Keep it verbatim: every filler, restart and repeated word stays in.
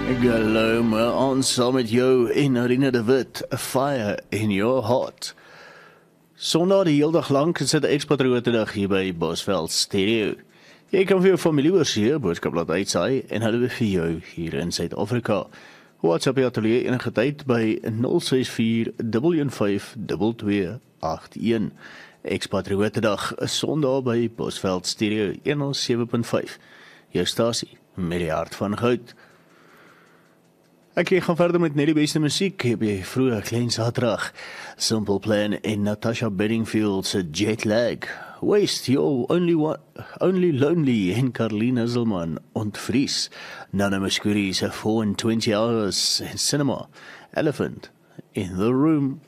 Hallo, maar aan saam met jou en Arina de Wit, A Fire in Your Heart. Sondag die heel dag lang is dit Ex-Patriote dag hier by Bosveld Stereo. Jy kan vir jou familie oorseer, boodskap laat uitsaai en hulle weer vir jou hier in Suid-Afrika. WhatsApp jy atelier enige tyd by nul ses vier een vyf twee twee agt een. Ex-Patriote dag is Sondag by Bosveld Stereo honderd sewe punt vyf. Jou stasie met die hart van goud. Ek gaan verder met net die beste musiek, heb jy vroeger klein saterdag. Simple Plan en Natasha Bedingfield se Jet Lag. Waste, You're Only, one, only Lonely en Carlina Zilman ontvries. Nana Muscuri se four and twenty hours in cinema. Elephant in the Room.